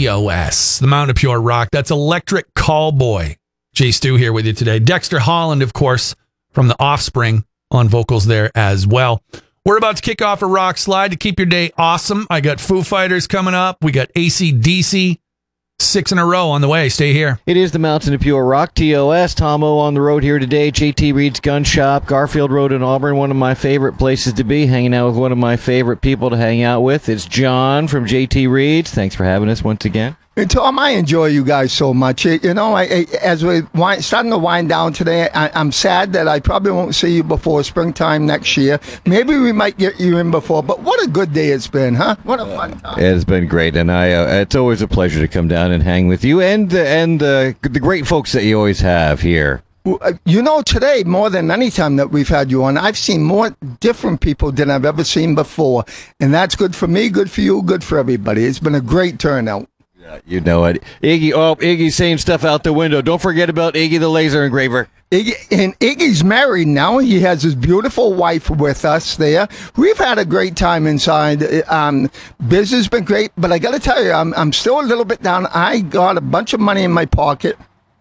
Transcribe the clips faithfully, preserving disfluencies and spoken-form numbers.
T O S, the Mountain of Pure Rock. That's Electric Callboy. Jay Stu here with you today. Dexter Holland, of course, from The Offspring on vocals there as well. We're about to kick off a rock slide to keep your day awesome. I got Foo Fighters coming up. We got A C D C. Six in a row on the way. Stay here. It is the Mountain of Pure Rock, T O S. Tomo on the road here today. J T Reed's Gun Shop, Garfield Road in Auburn. One of my favorite places to be, hanging out with one of my favorite people to hang out with. It's John from J T Reed's. Thanks for having us once again. And Tom, I enjoy you guys so much. You know, I, I, as we're wind, starting to wind down today, I, I'm sad that I probably won't see you before springtime next year. Maybe we might get you in before, but what a good day it's been, huh? What a fun time. It's been great, and I. Uh, it's always a pleasure to come down and hang with you and, uh, and uh, the great folks that you always have here. You know, today, more than any time that we've had you on, I've seen more different people than I've ever seen before, and that's good for me, good for you, good for everybody. It's been a great turnout. You know it. Iggy, oh, Iggy's saying stuff out the window. Don't forget about Iggy the laser engraver. Iggy, and Iggy's married now. He has his beautiful wife with us there. We've had a great time inside. Um, business has been great, but I got to tell you, I'm, I'm still a little bit down. I got a bunch of money in my pocket.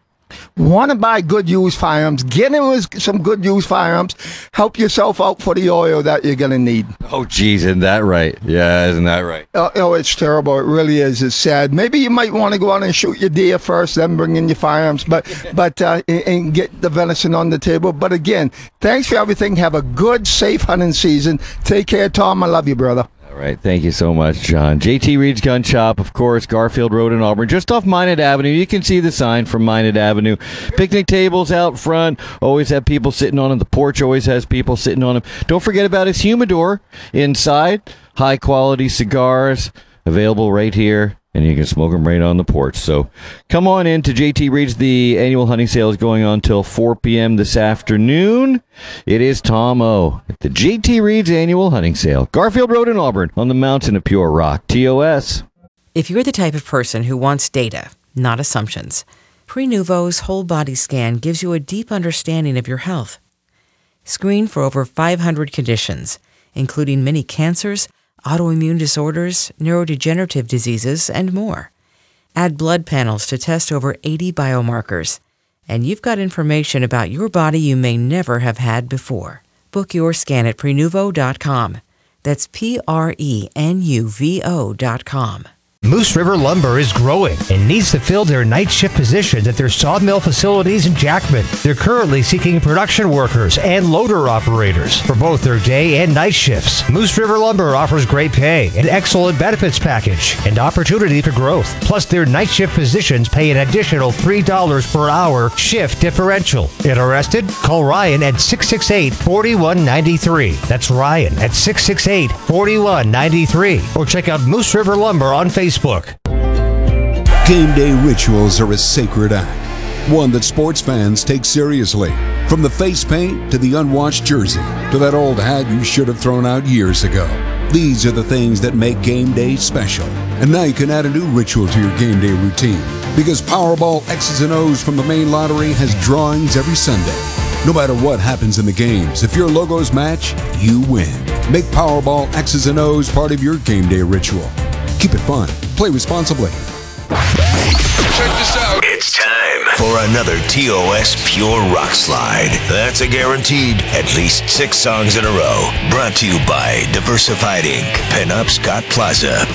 Want to buy good used firearms, get in with some good used firearms, help yourself out for the oil that you're going to need. Oh, geez, isn't that right? Yeah, isn't that right? Oh, oh, it's terrible. It really is. It's sad. Maybe you might want to go out and shoot your deer first, then bring in your firearms, but but uh, and, and get the venison on the table. But again, thanks for everything. Have a good, safe hunting season. Take care, Tom. I love you, brother. All right, thank you so much, John. J T Reed's Gun Shop, of course, Garfield Road in Auburn, just off Minot Avenue. You can see the sign from Minot Avenue. Picnic tables out front, always have people sitting on them. The porch always has people sitting on them. Don't forget about his humidor inside. High-quality cigars available right here, and you can smoke them right on the porch. So come on in to J T Reed's. The annual hunting sale is going on till four p.m. this afternoon. It is Tom O at the J T Reed's annual hunting sale. Garfield Road in Auburn on the Mountain of Pure Rock, T O S. If you're the type of person who wants data, not assumptions, Prenuvo's whole body scan gives you a deep understanding of your health. Screen for over five hundred conditions, including many cancers, autoimmune disorders, neurodegenerative diseases, and more. Add blood panels to test over eighty biomarkers, and you've got information about your body you may never have had before. Book your scan at Prenuvo dot com. That's P R E N U V O dot com. Moose River Lumber is growing and needs to fill their night shift positions at their sawmill facilities in Jackman. They're currently seeking production workers and loader operators for both their day and night shifts. Moose River Lumber offers great pay, an excellent benefits package, and opportunity for growth. Plus, their night shift positions pay an additional three dollars per hour shift differential. Interested? Call Ryan at six six eight, four one nine three. That's Ryan at six six eight, four one nine three. Or check out Moose River Lumber on Facebook. Game day rituals are a sacred act, one that sports fans take seriously. From the face paint to the unwashed jersey to that old hat you should have thrown out years ago. These are the things that make game day special. And now you can add a new ritual to your game day routine, because Powerball X's and O's from the main lottery has drawings every Sunday. No matter what happens in the games, if your logos match, you win. Make Powerball X's and O's part of your game day ritual. Keep it fun. Play responsibly. Check this out. It's time for another T O S Pure Rock Slide. That's a guaranteed at least six songs in a row. Brought to you by Diversified Incorporated. Penn Up Scott Plaza.